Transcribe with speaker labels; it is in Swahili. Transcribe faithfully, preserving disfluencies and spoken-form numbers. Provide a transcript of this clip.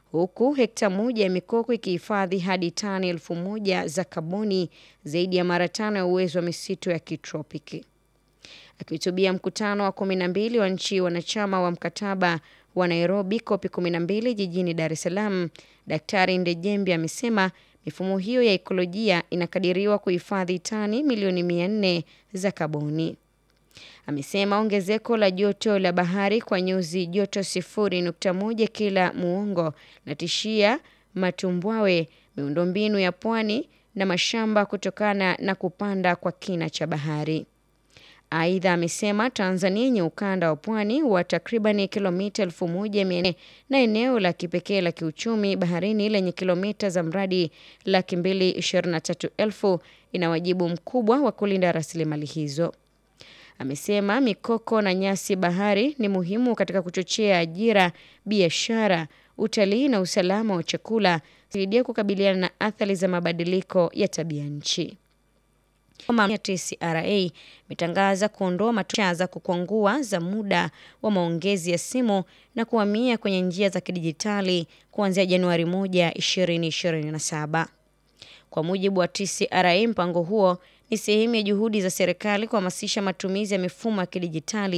Speaker 1: huku hekta moja ya mikoko ikihifadhi hadi tani elfu moja za kaboni, zaidi ya mara tano ya uwezo wa misitu ya kitropiki. Akihutubia mkutano wa kumi na mbili wa nchi wanachama wa mkataba wa Nairobi kopi kumi na mbili jijini Dar es Salaam, Daktari Ndejembi amesema mifumo hiyo ya ekolojia inakadiriwa kuhifadhi tani milioni mia nne za kaboni. Amesema ongezeko la joto la bahari kwa nyuzi joto sifuri nukta moja kila muongo linatishia matumbwawe, miundombinu ya pwani na mashamba kutokana na kupanda kwa kina cha bahari. Aidha amesema Tanzania yenye ukanda wa pwani wa takribani kilomita elfu moja mia nne na eneo la kipekee la kiuchumi baharini lenye kilomita za mradi laki mbili ishirini na tatu elfu ina wajibu mkubwa wa kulinda rasilimali hizo. Amesema mikoko na nyasi bahari ni muhimu katika kuchochea ajira, biashara, utalii na usalama wa chakula, kusaidia kukabiliana na athari za mabadiliko ya tabia nchi. T C R A imetangaza kuondoa matumizi za kukwangua za muda wa maongezi ya simu na kuhamia kwenye njia za kidijitali kuanzia Januari moja, ishirini ishirini na saba. Kwa mujibu wa T C R A, mpango huo ni sehemu ya juhudi za serikali kuhamasisha matumizi ya mifumo ya kidijitali